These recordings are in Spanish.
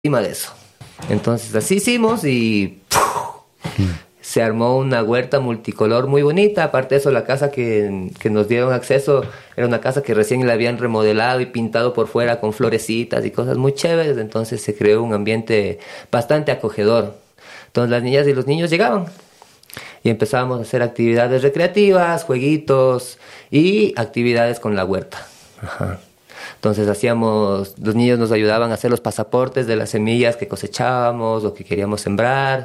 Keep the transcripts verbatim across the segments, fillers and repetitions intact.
encima de eso. Entonces así hicimos y ¡puf! Se armó una huerta multicolor muy bonita. Aparte de eso, la casa que, que nos dieron acceso era una casa que recién la habían remodelado y pintado por fuera con florecitas y cosas muy chéveres. Entonces se creó un ambiente bastante acogedor. Entonces las niñas y los niños llegaban y empezábamos a hacer actividades recreativas, jueguitos y actividades con la huerta. Ajá. Entonces hacíamos, los niños nos ayudaban a hacer los pasaportes de las semillas que cosechábamos o que queríamos sembrar,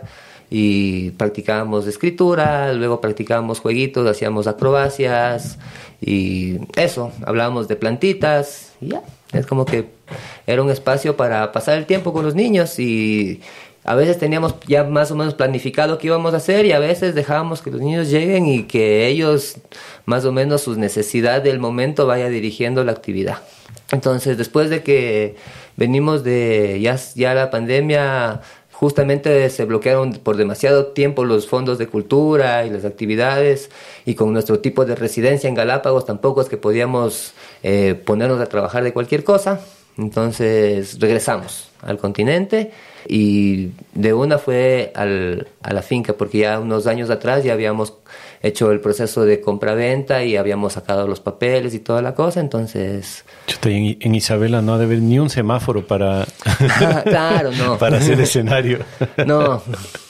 y practicábamos escritura, luego practicábamos jueguitos, hacíamos acrobacias y eso, hablábamos de plantitas y ya, es como que era un espacio para pasar el tiempo con los niños. Y a veces teníamos ya más o menos planificado qué íbamos a hacer y a veces dejábamos que los niños lleguen y que ellos, más o menos sus necesidades del momento, vaya dirigiendo la actividad. Entonces, después de que venimos de ya, ya la pandemia, justamente se bloquearon por demasiado tiempo los fondos de cultura y las actividades, y con nuestro tipo de residencia en Galápagos tampoco es que podíamos eh, ponernos a trabajar de cualquier cosa. Entonces regresamos al continente y de una fue al, a la finca, porque ya unos años atrás ya habíamos hecho el proceso de compra-venta y habíamos sacado los papeles y toda la cosa. Entonces Chuta, en, en Isabela no ha de haber ni un semáforo para ah, claro, no. para hacer escenario. No,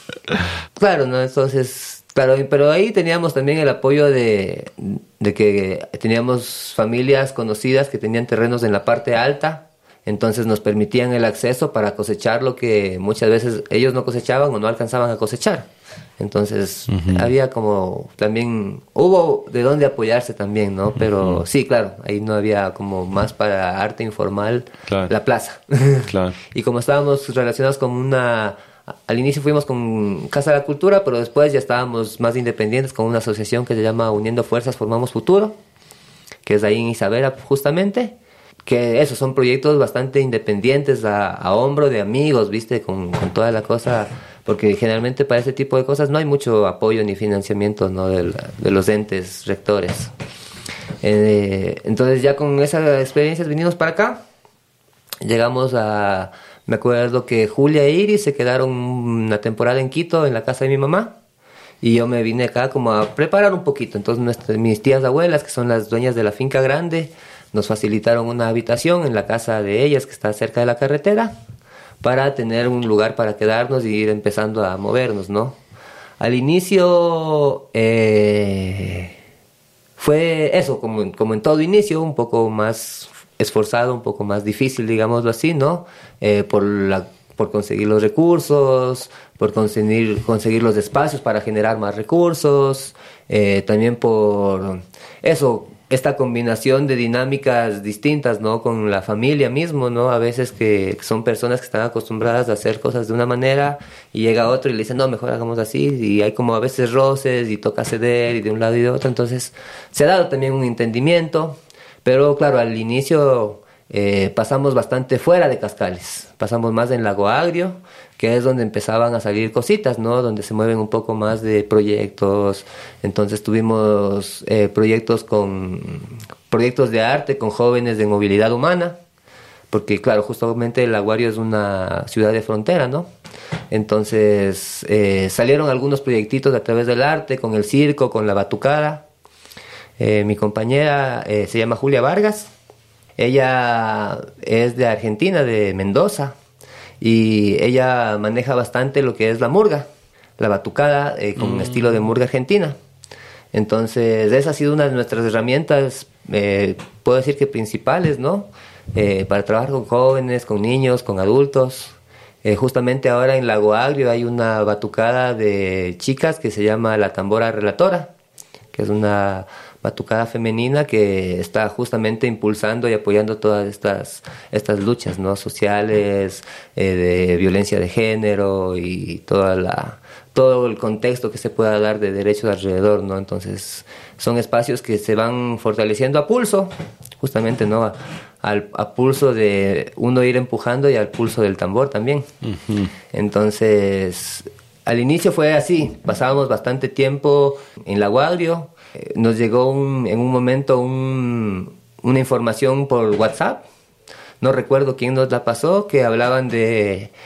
claro, no, entonces, claro, pero ahí teníamos también el apoyo de, de que teníamos familias conocidas que tenían terrenos en la parte alta. Entonces nos permitían el acceso para cosechar lo que muchas veces ellos no cosechaban o no alcanzaban a cosechar. Entonces uh-huh. había como también, hubo de dónde apoyarse también, ¿no? Pero uh-huh. sí, claro, ahí no había como más para arte informal, claro. La plaza. Claro. Y como estábamos relacionados con una, al inicio fuimos con Casa de la Cultura, pero después ya estábamos más independientes con una asociación que se llama Uniendo Fuerzas Formamos Futuro, que es ahí en Isabela justamente. Que esos son proyectos bastante independientes, a, a hombro de amigos, ¿viste? Con, con toda la cosa, porque generalmente para ese tipo de cosas no hay mucho apoyo ni financiamiento, ¿no? de, la, de los entes rectores. Eh, entonces ya con esas experiencias vinimos para acá, llegamos a, me acuerdo que Julia e Iris se quedaron una temporada en Quito, en la casa de mi mamá, y yo me vine acá como a preparar un poquito. Entonces nuestras, mis tías abuelas, que son las dueñas de la finca grande, nos facilitaron una habitación en la casa de ellas que está cerca de la carretera para tener un lugar para quedarnos y ir empezando a movernos, ¿no? Al inicio eh, fue eso, como, como en todo inicio, un poco más esforzado, un poco más difícil, digámoslo así, ¿no? Eh, por, la, por conseguir los recursos, por conseguir, conseguir los espacios para generar más recursos, eh, también por eso, esta combinación de dinámicas distintas, ¿no? Con la familia mismo, ¿no? A veces que son personas que están acostumbradas a hacer cosas de una manera y llega otro y le dice, no, mejor hagamos así, y hay como a veces roces y toca ceder y de un lado y de otro. Entonces se ha dado también un entendimiento, pero claro, al inicio eh, pasamos bastante fuera de Cascales, pasamos más en Lago Agrio, que es donde empezaban a salir cositas, ¿no? Donde se mueven un poco más de proyectos. Entonces tuvimos eh, proyectos con proyectos de arte con jóvenes de movilidad humana, porque claro, justamente el Aguario es una ciudad de frontera, ¿no? Entonces eh, salieron algunos proyectitos a través del arte, con el circo, con la batucada. Eh, mi compañera eh, se llama Julia Vargas. Ella es de Argentina, de Mendoza. Y ella maneja bastante lo que es la murga, la batucada, eh, con mm. un estilo de murga argentina. Entonces esa ha sido una de nuestras herramientas, eh, puedo decir que principales, ¿no? Eh, para trabajar con jóvenes, con niños, con adultos. Eh, justamente ahora en Lago Agrio hay una batucada de chicas que se llama La Tambora Relatora, que es una batucada femenina que está justamente impulsando y apoyando todas estas estas luchas, ¿no? Sociales, eh, de violencia de género y toda la todo el contexto que se pueda dar de derechos alrededor, ¿no? Entonces son espacios que se van fortaleciendo a pulso, justamente, ¿no? A, al a pulso de uno ir empujando y al pulso del tambor también. Uh-huh. Entonces al inicio fue así, pasábamos bastante tiempo en Lago Agrio. Nos llegó un, en un momento un, una información por WhatsApp no recuerdo quién nos la pasó, que hablaban de